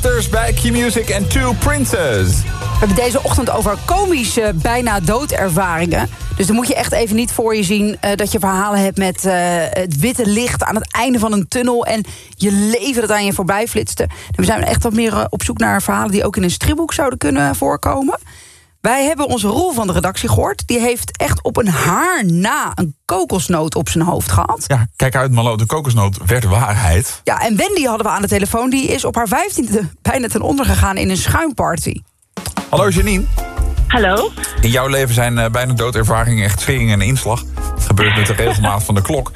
Bij Q-Music en Two Princes. We hebben deze ochtend over komische bijna doodervaringen. Dus dan moet je echt even niet voor je zien dat je verhalen hebt met het witte licht aan het einde van een tunnel en je leven dat aan je voorbij flitste. We zijn echt wat meer op zoek naar verhalen die ook in een stripboek zouden kunnen voorkomen. Wij hebben onze Roel van de redactie gehoord. Die heeft echt op een haar na een kokosnoot op zijn hoofd gehad. Ja, kijk uit Malo, de kokosnoot werd waarheid. Ja, en Wendy hadden we aan de telefoon. Die is op haar 15e bijna ten onder gegaan in een schuimparty. Hallo Janine. Hallo. In jouw leven zijn bijna doodervaringen echt schering en inslag. Het gebeurt met de regelmaat van de klok.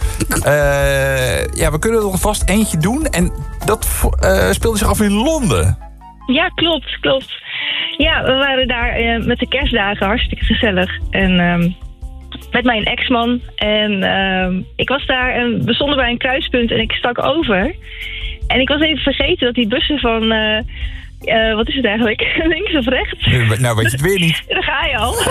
Ja, we kunnen er alvast eentje doen. En dat speelde zich af in Londen. Ja, klopt. Ja, we waren daar met de kerstdagen, hartstikke gezellig. En met mijn ex-man. En ik was daar en we stonden bij een kruispunt en ik stak over. En ik was even vergeten dat die bussen van... wat is het eigenlijk? Links of rechts? Nou, weet je het weer niet. Daar ga je al.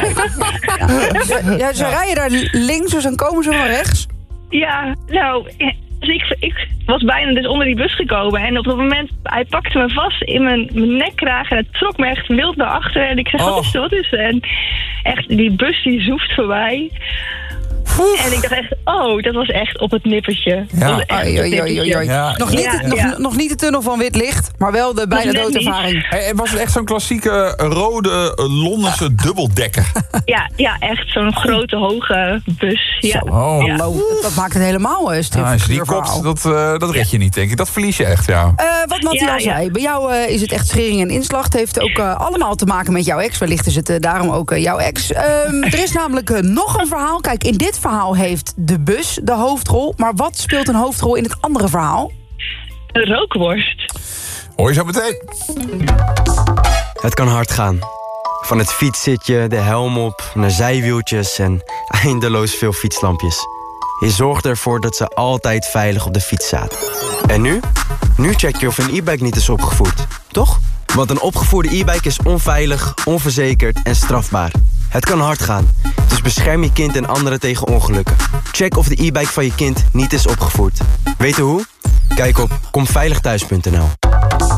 Ja, ze rijden daar links, dus dan komen ze van rechts. Ja, nou... Dus ik was bijna dus onder die bus gekomen. En op dat moment, hij pakte me vast in mijn nekkraag. En het trok me echt wild naar achteren. En ik zeg, wat is het? En echt, die bus die zoeft voorbij. En ik dacht echt, dat was echt op het nippertje. Ja. Ja. Nog niet de tunnel van wit licht, maar wel de bijna doodervaring. Hey, was het echt zo'n klassieke rode Londense dubbeldekker? Ja, echt zo'n grote, hoge bus. Ja. Dat maakt het helemaal stripfiguur als je die kopt, dat red je niet, denk ik. Dat verlies je echt, ja. Wat Matthijs zei, bij jou is het echt schering en inslag. Het heeft ook allemaal te maken met jouw ex. Wellicht is het daarom ook jouw ex. Er is namelijk nog een verhaal. Kijk, in dit verhaal heeft de bus de hoofdrol. Maar wat speelt een hoofdrol in het andere verhaal? Een rookworst. Hoor je zo meteen. Het kan hard gaan. Van het fietszitje, de helm op, naar zijwieltjes en eindeloos veel fietslampjes. Je zorgt ervoor dat ze altijd veilig op de fiets zaten. En nu? Nu check je of een e-bike niet is opgevoerd, toch? Want een opgevoerde e-bike is onveilig, onverzekerd en strafbaar. Het kan hard gaan, dus bescherm je kind en anderen tegen ongelukken. Check of de e-bike van je kind niet is opgevoerd. Weet je hoe? Kijk op komveiligthuis.nl.